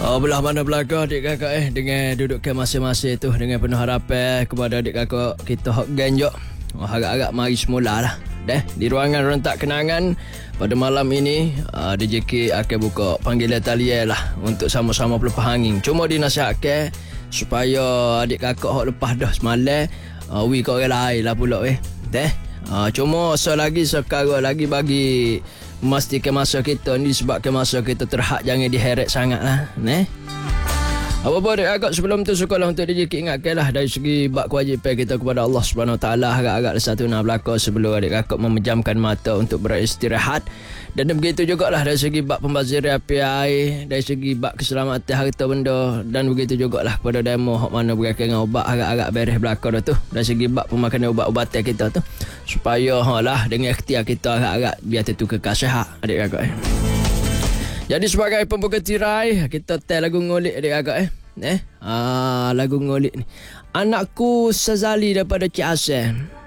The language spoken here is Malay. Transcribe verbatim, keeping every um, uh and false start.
Oh, belah mana belakang adik kakak eh dengan dudukkan masing-masing tu dengan penuh harapan kepada adik kakak kita hok genjok. Oh, agak-agak mari semula lah. Deh, di ruangan rentak kenangan pada malam ini uh, D J K akan buka panggilan talian lah untuk sama-sama pelepah angin. Cuma dinasihatkan supaya adik kakak hok lepas dah semalam uh, wi kat orang lain lah pula eh. Deh. Uh, cuma selagi sekarang lagi bagi memastikan masa kita ni sebabkan masa kita terhad jangan diheret sangat lah. Ne? Apa-apa dek agak sebelum tu sukalah untuk D J K ingatkan lah dari segi bab kewajipan kita kepada Allah Subhanahu Wa Taala agak-agak satu nak berlaku sebelum adik kakak memejamkan mata untuk beristirahat. Dan begitu jugalah dari segi bab pembaziran api air, dari segi bab keselamatan harta benda dan begitu jugalah kepada demo hak mana berkaitan dengan ubat agak-agak beres belakang dah tu. Dari segi bab pemakanan ubat-ubatan kita tu supaya ha lah dengan ikhtiar kita agak-agak biar tentu kekal sihat adik kakak eh. Jadi sebagai pembuka tirai kita tel lagu ngolik adik kakak eh. Eh, ah lagu ngolik ni. Anakku Sazali daripada Cik Hasan.